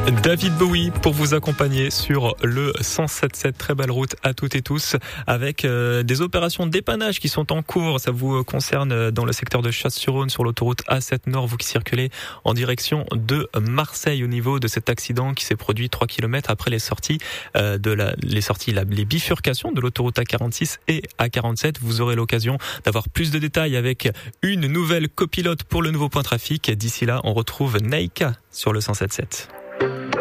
David Bowie pour vous accompagner sur le 107.7. Très belle route à toutes et tous avec des opérations de dépannage qui sont en cours. Ça vous concerne dans le secteur de Chasse-sur-Rhône sur l'autoroute A7 Nord, vous qui circulez en direction de Marseille au niveau de cet accident qui s'est produit 3 km après les bifurcations de l'autoroute A46 et A47. Vous aurez l'occasion d'avoir plus de détails avec une nouvelle copilote pour le nouveau point trafic. D'ici là, on retrouve Naïka sur le 107.7.